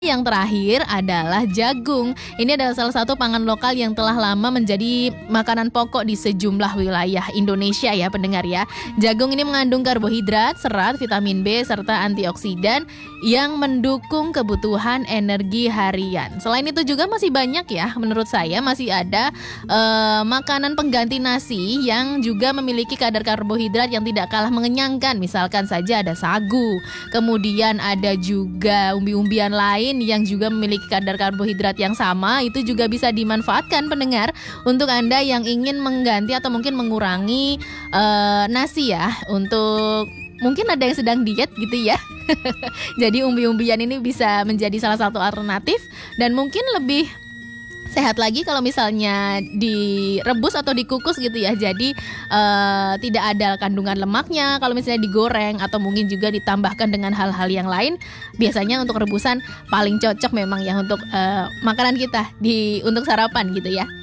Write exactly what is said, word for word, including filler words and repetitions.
Yang terakhir adalah jagung. Ini adalah salah satu pangan lokal yang telah lama menjadi makanan pokok di sejumlah wilayah Indonesia ya pendengar ya. Jagung ini mengandung karbohidrat, serat, vitamin B, serta antioksidan yang mendukung kebutuhan energi harian. Selain itu juga masih banyak ya, menurut saya masih ada eh, makanan pengganti nasi yang juga memiliki kadar karbohidrat yang tidak kalah mengenyangkan. Misalkan saja ada sagu, kemudian ada juga umbi-umbian lain yang juga memiliki kadar karbohidrat yang sama. Itu juga bisa dimanfaatkan pendengar untuk Anda yang ingin mengganti atau mungkin mengurangi uh, nasi ya, untuk mungkin ada yang sedang diet gitu ya. Jadi umbi-umbian ini bisa menjadi salah satu alternatif dan mungkin lebih sehat lagi kalau misalnya direbus atau dikukus gitu ya. Jadi uh, tidak ada kandungan lemaknya kalau misalnya digoreng atau mungkin juga ditambahkan dengan hal-hal yang lain. Biasanya untuk rebusan paling cocok memang ya untuk uh, makanan kita di untuk sarapan gitu ya.